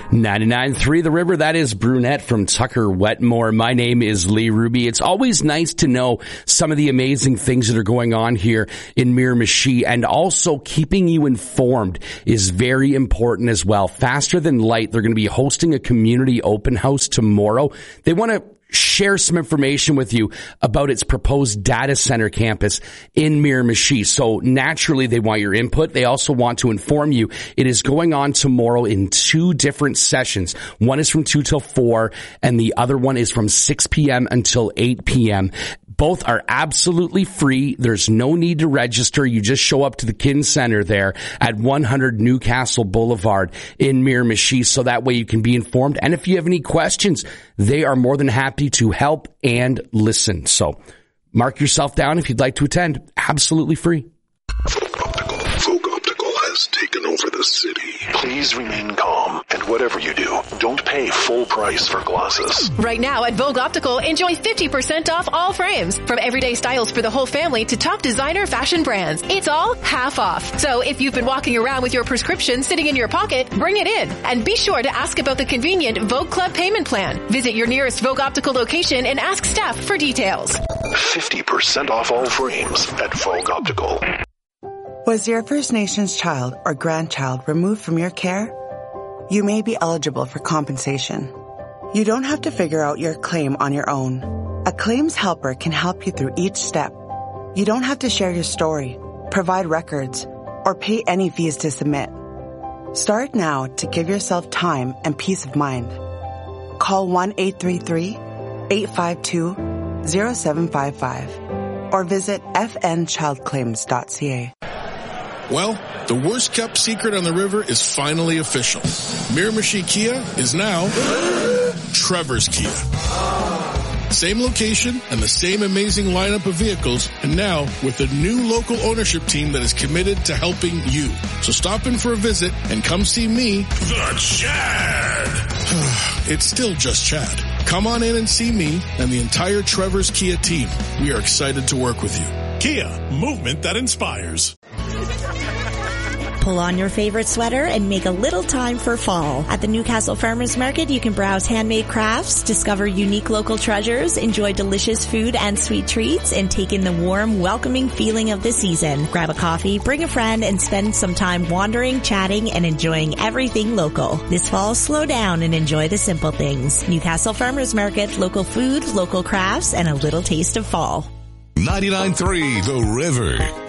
99.3 The River, that is Brunette from Tucker Wetmore. My name is Lee Ruby. It's always nice to know some of the amazing things that are going on here in Miramichi, and also keeping you informed is very important as well. Faster Than Light, they're going to be hosting a community open house tomorrow. They want to share some information with you about its proposed data center campus in Miramichi. So naturally, they want your input. They also want to inform you. It is going on tomorrow in 2 different sessions. One is from 2 till 4, and the other one is from 6 p.m. until 8 p.m. Both are absolutely free. There's no need to register. You just show up to the Kin Center there at 100 Newcastle Boulevard in Miramichi, so that way you can be informed. And if you have any questions, they are more than happy to help and listen. So mark yourself down if you'd like to attend. Absolutely free. Folk Optical has taken over the city. Please remain calm, and whatever you do, don't pay full price for glasses. Right now at Vogue Optical, enjoy 50% off all frames. From everyday styles for the whole family to top designer fashion brands. It's all half off. So if you've been walking around with your prescription sitting in your pocket, bring it in. And be sure to ask about the convenient Vogue Club payment plan. Visit your nearest Vogue Optical location and ask staff for details. 50% off all frames at Vogue Optical. Was your First Nations child or grandchild removed from your care? You may be eligible for compensation. You don't have to figure out your claim on your own. A claims helper can help you through each step. You don't have to share your story, provide records, or pay any fees to submit. Start now to give yourself time and peace of mind. Call 1-833-852-0755 or visit fnchildclaims.ca. Well, the worst kept secret on the river is finally official. Miramichi Kia is now Trevor's Kia. Same location and the same amazing lineup of vehicles, and now with a new local ownership team that is committed to helping you. So stop in for a visit and come see me, the Chad. It's still just Chad. Come on in and see me and the entire Trevor's Kia team. We are excited to work with you. Kia, movement that inspires. Pull on your favorite sweater and make a little time for fall. At the Newcastle Farmers Market, you can browse handmade crafts, discover unique local treasures, enjoy delicious food and sweet treats, and take in the warm, welcoming feeling of the season. Grab a coffee, bring a friend, and spend some time wandering, chatting, and enjoying everything local. This fall, slow down and enjoy the simple things. Newcastle Farmers Market, local food, local crafts, and a little taste of fall. 99.3 The River.